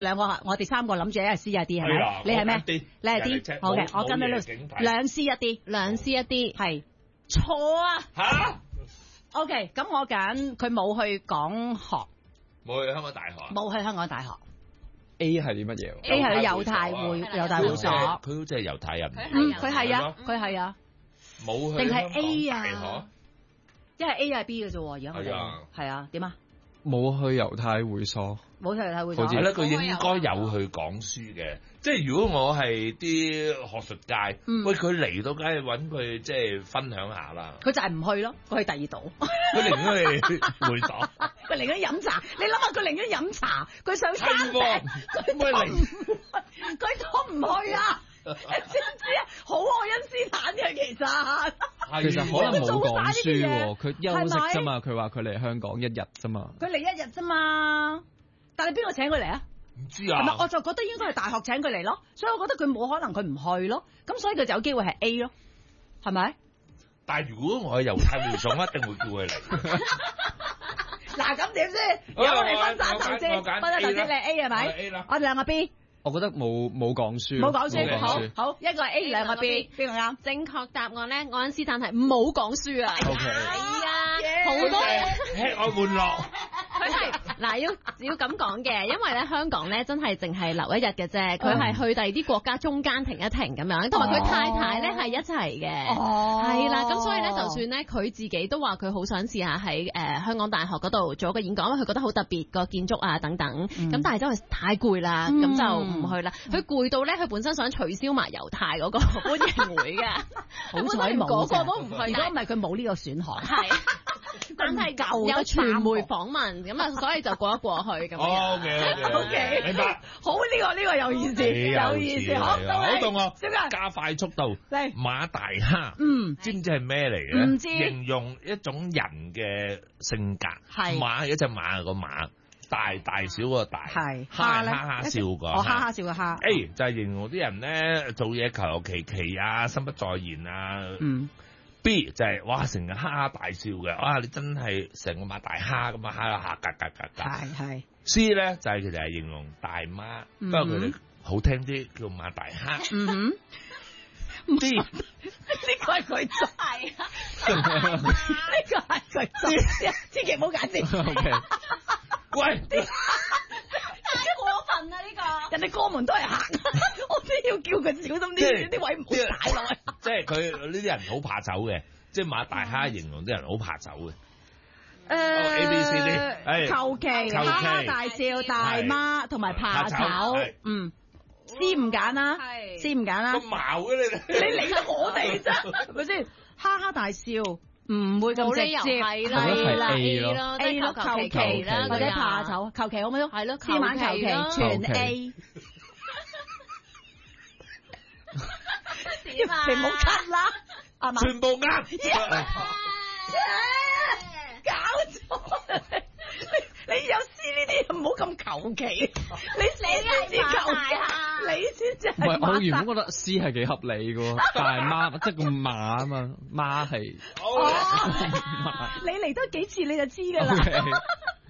兩個我哋三個諗住一係 C 一係 D 係咪？你係咩？你係 D。好嘅，我跟你呢兩 C 一 D， 兩 C 一 D 係錯啊！ 吓 ？OK， 咁我揀佢冇去講學， 冇去香港大學， 冇去香港大學。 A 係啲乜嘢 ？A 係猶太會所， 佢好似係猶太人。 佢係啊，佢係啊， 冇去定係 A 大啊？ 學一係 A 一係 B 嘅啫喎，而家我哋係啊，點啊？ 冇去猶太會所， 冇去猶太會所。 係咧，佢應該有去講書嘅。即係如果我係啲學術界，喂佢嚟到梗係揾佢即係分享下啦。 佢就係唔去咯，佢去第二度。 佢寧願去會所， 佢寧願飲茶。你諗下，佢寧願飲茶，佢上山頂，佢都唔去啊！你知唔知啊？好愛因斯坦嘅其實。 其實可能冇講書喎，佢休息啫嘛。佢話佢嚟香港1日啫嘛。 佢嚟1日啫嘛，但係邊個請佢嚟啊？ 唔知啊。 係咪？我就覺得應該係大學請佢嚟咯，所以我覺得佢冇可能佢唔去咯，咁所以佢就有機會係 A 咯，係咪？ 但係如果我係猶太會所，我一定會叫佢嚟。 嗱，咁點先？由我哋分散頭先，分散頭先，你 A 係咪？A 啦，我哋兩個 B。 我覺得冇講書， 冇講書，好，一個係 A， 兩個 B， 邊個啱？ 正確答案咧，愛因斯坦係冇講書啊。 OK， 係啊，好多吃喝玩樂。 佢係嗱要咁講嘅，因為咧香港咧真係淨係留1日嘅啫，佢係去第二啲國家中間停一停咁樣，同埋佢太太咧係一齊嘅，係啦，咁所以咧就算咧佢自己都話佢好想試下喺香港大學嗰度做一個演講，因為佢覺得好特別個建築啊等等，咁但係真係太攰啦，咁就唔去啦。佢攰到咧，佢本身想取消埋猶太嗰個歡迎會嘅， 好彩冇， 嗰個都唔去。 如果唔係佢冇呢個選項， 係。但係有傳媒訪問咁啊，所以就過一過去咁樣。 OK， 明白。 好，呢個有意思，有意思。好， 到我加快速度。馬大蝦，知唔知係咩嚟嘅？ 唔知。形容一種人嘅性格。 係馬，一隻馬個馬，大小個大。係。蝦咧？哈笑個。 我哈哈笑個蝦。 A 就係形容啲人咧做嘢求求其其啊，心不在焉啊。B 就係哇成日哈哈大笑嘅，哇你真係成個馬大蝦咁啊，哈哈格格格格。 係。 C 咧就係其實係形容大媽，不過佢哋好聽啲叫馬大蝦。D 呢個係佢做，係啊，呢個係佢做，千祈唔好揀先。 喂。 過分啊！呢個人哋過門都係行，我都要叫佢小心啲，啲位唔好踩落去。 即係佢呢啲人好怕走嘅，即係馬大蝦形容啲人好怕走嘅。A B C D， 求其哈哈大笑、大媽同埋怕醜。C 唔揀啦，C 唔揀啦。 咁矛嘅你理得我哋啫，係咪先？哈哈大笑。唔會咁直接，係啦 A 咯 ，A 咯，求其啦，或者怕醜，求其好唔好？係咯，千萬求其，全 A。 點啊？ 你唔好 cut 啦，係嘛？ 全部啱。 搞錯！你有 C 呢啲唔好咁求其，你先至求其，你先至係。 唔係，我原本覺得 C 係幾合理嘅，大媽即係個馬啊嘛，媽係。 你嚟多幾次你就知㗎啦。